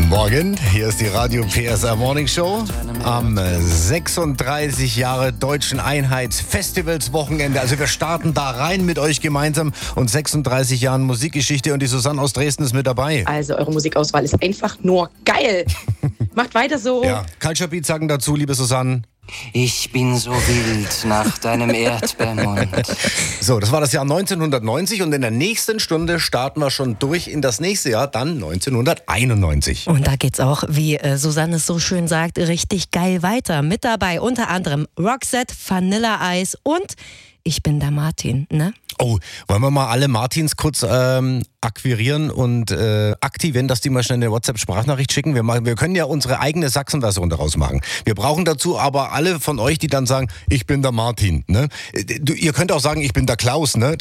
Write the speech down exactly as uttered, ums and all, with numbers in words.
Guten Morgen, hier ist die Radio P S R Morning Show am sechsunddreißig Jahre Deutschen Einheitsfestivalswochenende. Also wir starten da rein mit euch gemeinsam und sechsunddreißig Jahren Musikgeschichte und die Susanne aus Dresden ist mit dabei. Also eure Musikauswahl ist einfach nur geil. Macht weiter so. Ja, Culture Beat sagen dazu, liebe Susanne. Ich bin so wild nach deinem Erdbeermund. So, das war das Jahr neunzehnhundertneunzig und in der nächsten Stunde starten wir schon durch in das nächste Jahr, dann neunzehnhunderteinundneunzig. Und da geht's auch, wie äh, Susanne es so schön sagt, richtig geil weiter. Mit dabei unter anderem Roxette, Vanilla Ice und Ich bin der Martin, ne? Oh, wollen wir mal alle Martins kurz ähm, akquirieren und äh, aktivieren, dass die mal schnell eine WhatsApp-Sprachnachricht schicken? Wir, machen, wir können ja unsere eigene Sachsen-Version daraus machen. Wir brauchen dazu aber alle von euch, die dann sagen, ich bin der Martin. Ne? Du, ihr könnt auch sagen, ich bin der Klaus. Ne?